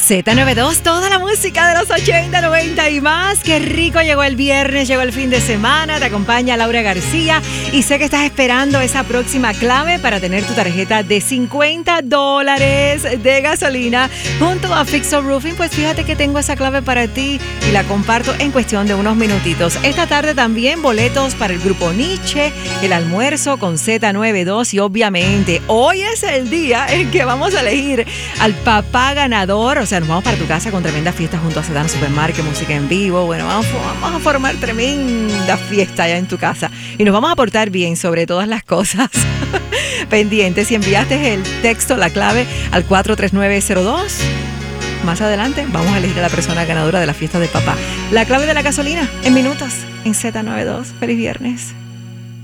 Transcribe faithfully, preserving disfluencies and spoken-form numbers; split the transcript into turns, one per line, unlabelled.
Z noventa y dos, toda la música de los ochenta, noventa y más. Qué rico, llegó el viernes, llegó el fin de semana. Te acompaña Laura García y sé que estás esperando esa próxima clave para tener tu tarjeta de cincuenta dólares de gasolina junto a Fixo Roofing. Pues fíjate que tengo esa clave para ti y la comparto en cuestión de unos minutitos. Esta tarde también boletos para el grupo Nietzsche, el almuerzo con Z noventa y dos y obviamente hoy es el día en que vamos a elegir al papá ganador. O sea, nos vamos para tu casa con tremenda fiesta junto a Sedano Supermarket, música en vivo. Bueno, vamos, vamos a formar tremenda fiesta allá en tu casa. Y nos vamos a portar bien sobre todas las cosas. Pendientes, si enviaste el texto, la clave al cuatro tres nueve cero dos, más adelante vamos a elegir a la persona ganadora de la fiesta de papá. La clave de la gasolina en minutos en Z noventa y dos. Feliz viernes.